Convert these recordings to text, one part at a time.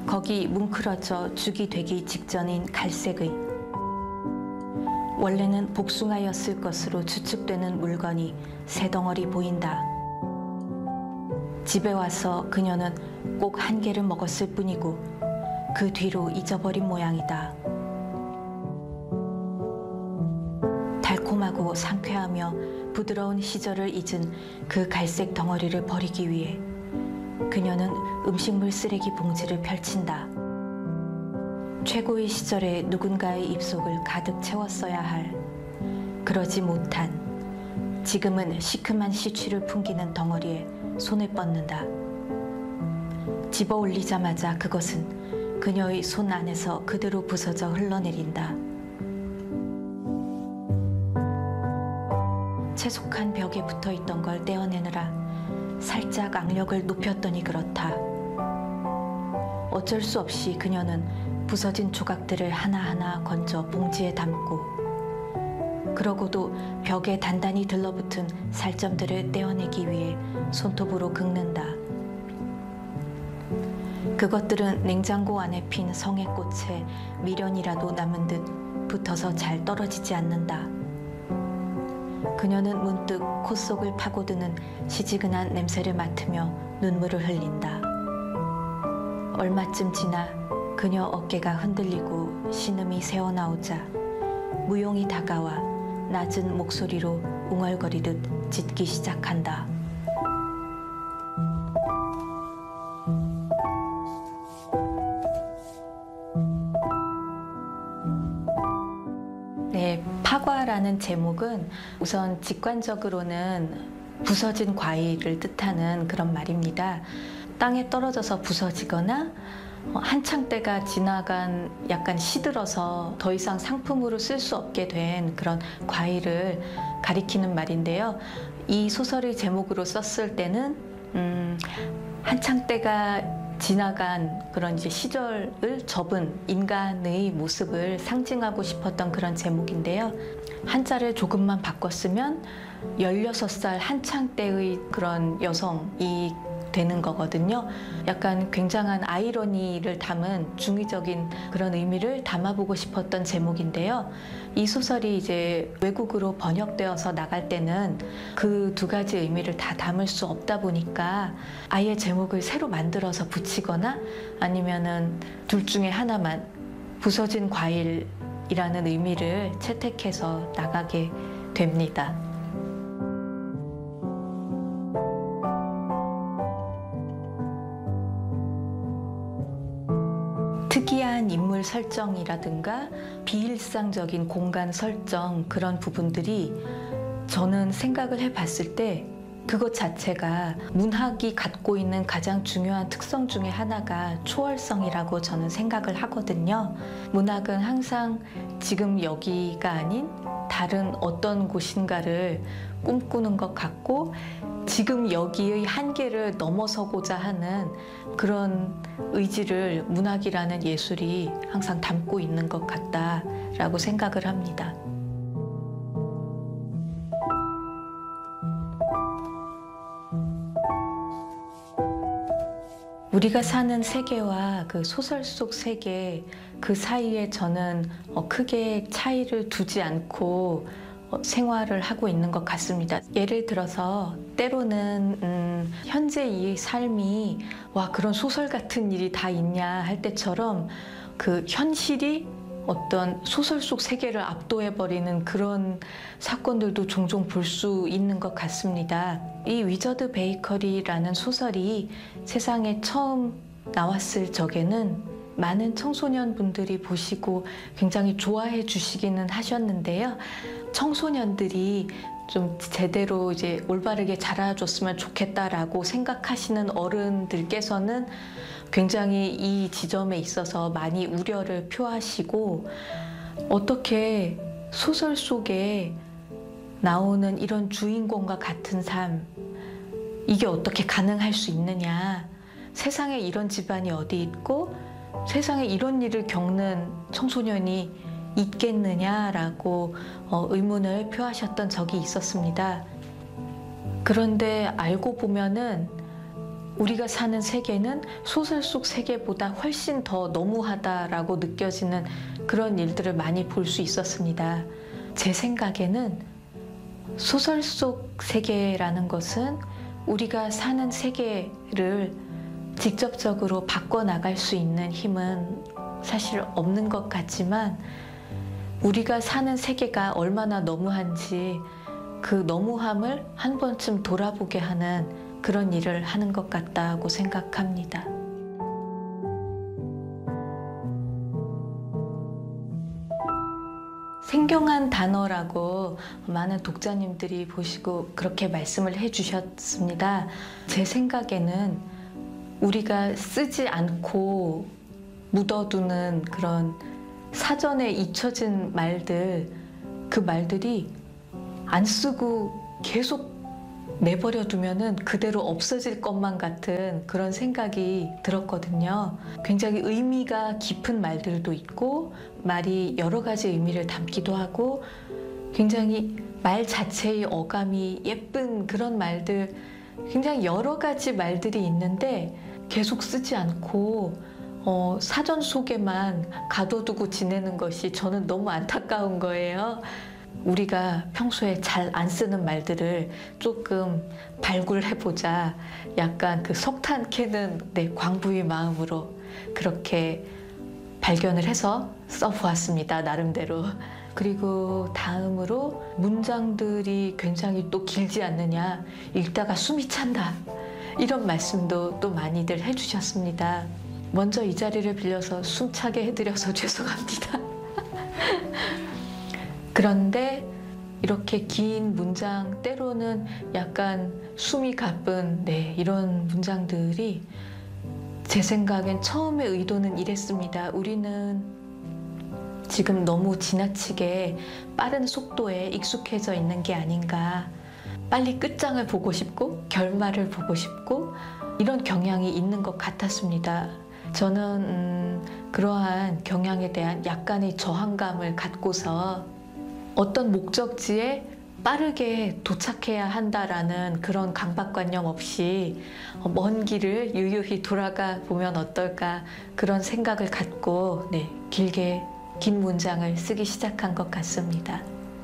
거기 뭉클어져 죽이 되기 직전인 갈색의, 원래는 복숭아였을 것으로 추측되는 물건이 세 덩어리 보인다. 집에 와서 그녀는 꼭 한 개를 먹었을 뿐이고 그 뒤로 잊어버린 모양이다. 달콤하고 상쾌하며 부드러운 시절을 잊은 그 갈색 덩어리를 버리기 위해 그녀는 음식물 쓰레기 봉지를 펼친다. 최고의 시절에 누군가의 입속을 가득 채웠어야 할, 그러지 못한, 지금은 시큼한 시취를 풍기는 덩어리에 손을 뻗는다. 집어 올리자마자 그것은 그녀의 손 안에서 그대로 부서져 흘러내린다. 채속한 벽에 붙어있던 걸 떼어내느라 살짝 악력을 높였더니 그렇다. 어쩔 수 없이 그녀는 부서진 조각들을 하나하나 건져 봉지에 담고, 그러고도 벽에 단단히 들러붙은 살점들을 떼어내기 위해 손톱으로 긁는다. 그것들은 냉장고 안에 핀 성애꽃에 미련이라도 남은 듯 붙어서 잘 떨어지지 않는다. 그녀는 문득 콧 속을 파고드는 시지근한 냄새를 맡으며 눈물을 흘린다. 얼마쯤 지나 그녀 어깨가 흔들리고 신음이 새어나오자 무용이 다가와 낮은 목소리로 웅얼거리듯 짖기 시작한다. 네, 파과라는 제목은 우선 직관적으로는 부서진 과일을 뜻하는 그런 말입니다. 땅에 떨어져서 부서지거나 한창 때가 지나간, 약간 시들어서 더 이상 상품으로 쓸 수 없게 된 그런 과일을 가리키는 말인데요. 이 소설의 제목으로 썼을 때는 한창 때가 지나간 그런 이제 시절을 접은 인간의 모습을 상징하고 싶었던 그런 제목인데요. 한자를 조금만 바꿨으면 16살 한창 때의 그런 여성이 되는 거거든요. 약간 굉장한 아이러니를 담은 중의적인 그런 의미를 담아보고 싶었던 제목인데요. 이 소설이 이제 외국으로 번역되어서 나갈 때는 그 두 가지 의미를 다 담을 수 없다 보니까 아예 제목을 새로 만들어서 붙이거나 아니면은 둘 중에 하나만, 부서진 과일이라는 의미를 채택해서 나가게 됩니다. 특이한 인물 설정이라든가 비일상적인 공간 설정, 그런 부분들이 저는 생각을 해봤을 때 그것 자체가 문학이 갖고 있는 가장 중요한 특성 중에 하나가 초월성이라고 저는 생각을 하거든요. 문학은 항상 지금 여기가 아닌 다른 어떤 곳인가를 꿈꾸는 것 같고 지금 여기의 한계를 넘어서고자 하는 그런 의지를 문학이라는 예술이 항상 담고 있는 것 같다라고 생각을 합니다. 우리가 사는 세계와 그 소설 속 세계, 그 사이에 저는 크게 차이를 두지 않고 생활을 하고 있는 것 같습니다. 예를 들어서 때로는 현재 이 삶이 와, 그런 소설 같은 일이 다 있냐 할 때처럼 그 현실이 어떤 소설 속 세계를 압도해버리는 그런 사건들도 종종 볼 수 있는 것 같습니다. 이 위저드 베이커리라는 소설이 세상에 처음 나왔을 적에는 많은 청소년 분들이 보시고 굉장히 좋아해 주시기는 하셨는데요. 청소년들이 좀 제대로 이제 올바르게 자라줬으면 좋겠다라고 생각하시는 어른들께서는 굉장히 이 지점에 있어서 많이 우려를 표하시고, 어떻게 소설 속에 나오는 이런 주인공과 같은 삶, 이게 어떻게 가능할 수 있느냐, 세상에 이런 집안이 어디 있고 세상에 이런 일을 겪는 청소년이 있겠느냐라고 의문을 표하셨던 적이 있었습니다. 그런데 알고 보면은 우리가 사는 세계는 소설 속 세계보다 훨씬 더 너무하다라고 느껴지는 그런 일들을 많이 볼 수 있었습니다. 제 생각에는 소설 속 세계라는 것은 우리가 사는 세계를 직접적으로 바꿔나갈 수 있는 힘은 사실 없는 것 같지만 우리가 사는 세계가 얼마나 너무한지 그 너무함을 한 번쯤 돌아보게 하는 그런 일을 하는 것 같다고 생각합니다. 생경한 단어라고 많은 독자님들이 보시고 그렇게 말씀을 해주셨습니다. 제 생각에는 우리가 쓰지 않고 묻어두는 그런 사전에 잊혀진 말들, 그 말들이 안 쓰고 계속 내버려 두면은 그대로 없어질 것만 같은 그런 생각이 들었거든요. 굉장히 의미가 깊은 말들도 있고 말이 여러 가지 의미를 담기도 하고 굉장히 말 자체의 어감이 예쁜 그런 말들, 굉장히 여러 가지 말들이 있는데 계속 쓰지 않고 사전 속에만 가둬두고 지내는 것이 저는 너무 안타까운 거예요. 우리가 평소에 잘 안 쓰는 말들을 조금 발굴해보자. 약간 그 석탄 캐는 광부의 마음으로 그렇게 발견을 해서 써보았습니다. 나름대로. 그리고 다음으로 문장들이 굉장히 또 길지 않느냐. 읽다가 숨이 찬다. 이런 말씀도 또 많이들 해주셨습니다. 먼저 이 자리를 빌려서 숨차게 해드려서 죄송합니다. 그런데 이렇게 긴 문장, 때로는 약간 숨이 가쁜 이런 문장들이 제 생각엔 처음에 의도는 이랬습니다. 우리는 지금 너무 지나치게 빠른 속도에 익숙해져 있는 게 아닌가. 빨리 끝장을 보고 싶고 결말을 보고 싶고 이런 경향이 있는 것 같았습니다. 저는 그러한 경향에 대한 약간의 저항감을 갖고서 어떤 목적지에 빠르게 도착해야 한다라는 그런 강박관념 없이 먼 길을 유유히 돌아가 보면 어떨까 그런 생각을 갖고 길게 긴 문장을 쓰기 시작한 것 같습니다.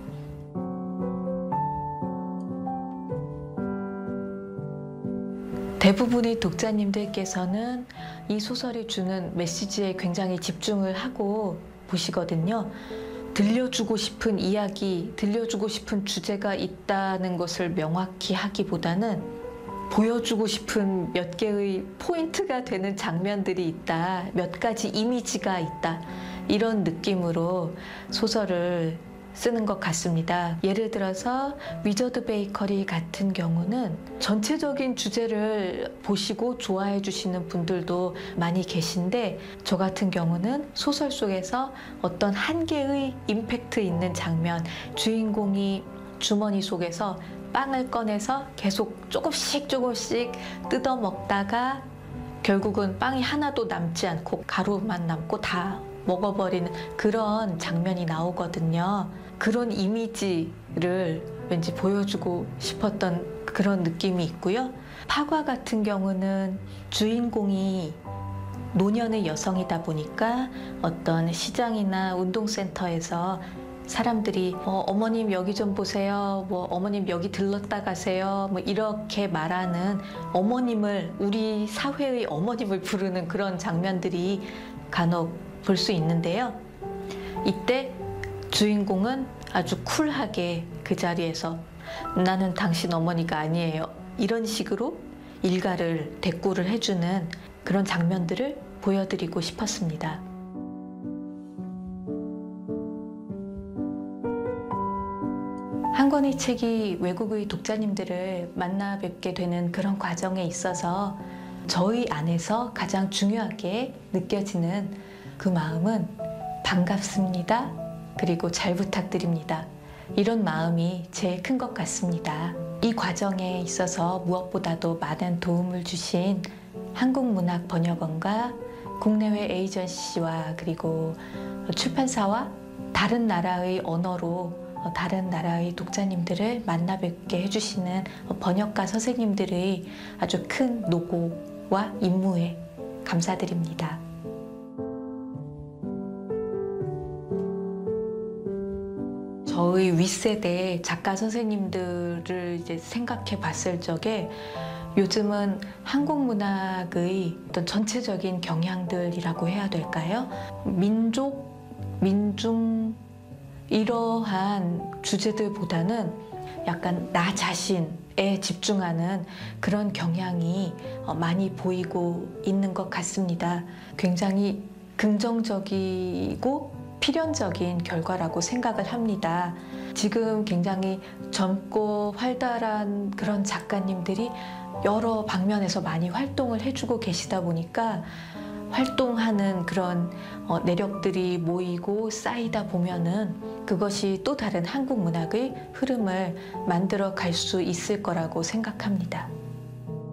대부분의 독자님들께서는 이 소설이 주는 메시지에 굉장히 집중을 하고 보시거든요. 들려주고 싶은 이야기, 들려주고 싶은 주제가 있다는 것을 명확히 하기보다는 보여주고 싶은 몇 개의 포인트가 되는 장면들이 있다, 몇 가지 이미지가 있다, 이런 느낌으로 소설을 쓰는 것 같습니다. 예를 들어서 위저드 베이커리 같은 경우는 전체적인 주제를 보시고 좋아해 주시는 분들도 많이 계신데 저 같은 경우는 소설 속에서 어떤 한 개의 임팩트 있는 장면, 주인공이 주머니 속에서 빵을 꺼내서 계속 조금씩 뜯어 먹다가 결국은 빵이 하나도 남지 않고 가루만 남고 다 먹어버리는 그런 장면이 나오거든요. 그런 이미지를 왠지 보여주고 싶었던 그런 느낌이 있고요. 파과 같은 경우는 주인공이 노년의 여성이다 보니까 어떤 시장이나 운동센터에서 사람들이 어머님 여기 좀 보세요, 어머님 여기 들렀다 가세요, 이렇게 말하는 어머님을, 우리 사회의 어머님을 부르는 그런 장면들이 간혹 볼 수 있는데요. 이때 주인공은 아주 쿨하게 그 자리에서 나는 당신 어머니가 아니에요, 이런 식으로 일가를 대꾸를 해주는 그런 장면들을 보여드리고 싶었습니다. 한 권의 책이 외국의 독자님들을 만나 뵙게 되는 그런 과정에 있어서 저희 안에서 가장 중요하게 느껴지는 그 마음은 반갑습니다. 그리고 잘 부탁드립니다. 이런 마음이 제일 큰 것 같습니다. 이 과정에 있어서 무엇보다도 많은 도움을 주신 한국문학번역원과 국내외 에이전시와 그리고 출판사와 다른 나라의 언어로 다른 나라의 독자님들을 만나 뵙게 해주시는 번역가 선생님들의 아주 큰 노고와 임무에 감사드립니다. 저의 윗세대 작가 선생님들을 이제 생각해 봤을 적에 요즘은 한국 문학의 어떤 전체적인 경향들이라고 해야 될까요? 민족, 민중 이러한 주제들보다는 약간 나 자신에 집중하는 그런 경향이 많이 보이고 있는 것 같습니다. 굉장히 긍정적이고 필연적인 결과라고 생각을 합니다. 지금 굉장히 젊고 활달한 그런 작가님들이 여러 방면에서 많이 활동을 해주고 계시다 보니까 활동하는 그런 내력들이 모이고 쌓이다 보면은 그것이 또 다른 한국 문학의 흐름을 만들어 갈 수 있을 거라고 생각합니다.